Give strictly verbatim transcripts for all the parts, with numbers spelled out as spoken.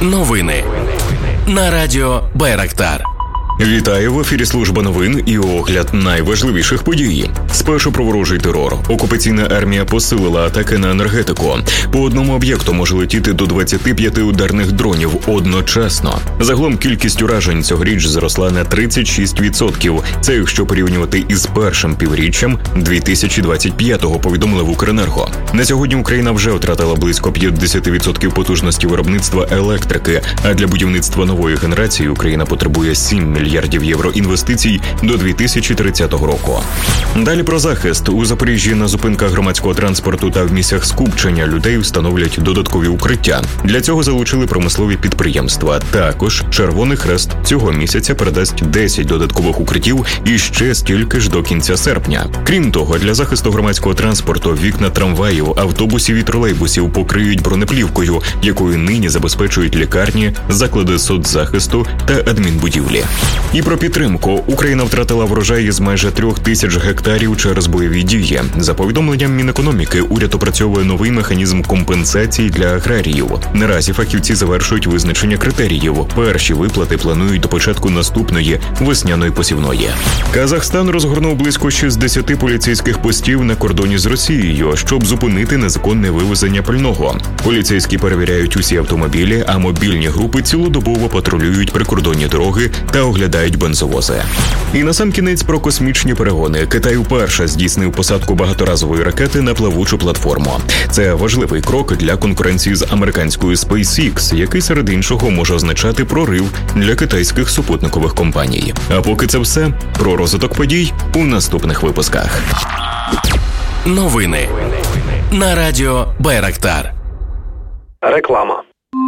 Новини на радіо Байрактар. Вітаю, в ефірі служба новин і огляд найважливіших подій. Спершу про ворожий терор. Окупаційна армія посилила атаки на енергетику. По одному об'єкту може летіти до двадцяти п'яти ударних дронів одночасно. Загалом кількість уражень цьогоріч зросла на тридцять шість відсотків. Це якщо порівнювати із першим півріччям дві тисячі двадцять п'ятого, повідомили в Укренерго. На сьогодні Україна вже втратила близько п'ятдесят відсотків потужності виробництва електрики, а для будівництва нової генерації Україна потребує сім мільярдів євро інвестицій до дві тисячі тридцятого року. Далі про захист. У Запоріжжі на зупинках громадського транспорту та в місцях скупчення людей встановлять додаткові укриття. Для цього залучили промислові підприємства. Також Червоний Хрест цього місяця передасть десять додаткових укриттів і ще стільки ж до кінця серпня. Крім того, для захисту громадського транспорту вікна трамваїв, автобусів і тролейбусів покриють бронеплівкою, якою нині забезпечують лікарні, заклади соцзахисту та адмінбудівлі. І про підтримку. Україна втратила врожай із майже трьох тисяч гектарів через бойові дії. За повідомленням Мінекономіки, уряд опрацьовує новий механізм компенсації для аграріїв. Наразі фахівці завершують визначення критеріїв. Перші виплати планують до початку наступної весняної посівної. Казахстан розгорнув близько шістдесят поліцейських постів на кордоні з Росією, щоб зупинити незаконне вивезення пального. Поліцейські перевіряють усі автомобілі, а мобільні групи цілодобово патрулюють прикордонні дороги та оглядають бензовози. І насамкінець про космічні перегони. Китай вперше здійснив посадку багаторазової ракети на плавучу платформу. Це важливий крок для конкуренції з американською SpaceX, який серед іншого може означати прорив для китайських супутникових компаній. А поки це все, про розвиток подій у наступних випусках. Новини на радіо Байрактар. Реклама.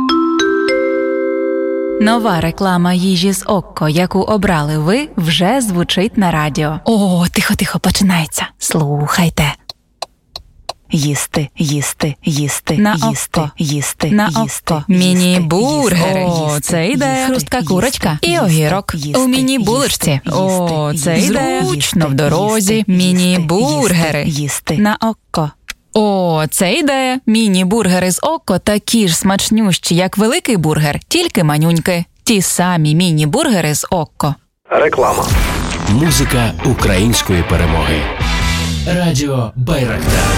Нова реклама їжі з Окко, яку обрали ви, вже звучить на радіо. О, тихо-тихо, починається. Слухайте. Їсти, їсти, їсти, на їсти, Окко. їсти, на їсти, Окко. Міні-бургери. О, це ідея. Хрустка курочка і огірок. У міні-булочці. О, це ідея. Зручно в дорозі. Міні-бургери. Їсти. На Окко. О, це ідея. Міні-бургери з Окко такі ж смачнющі, як великий бургер, тільки манюньки. Ті самі міні-бургери з Окко. Реклама. Музика української перемоги. Радіо Байрактар.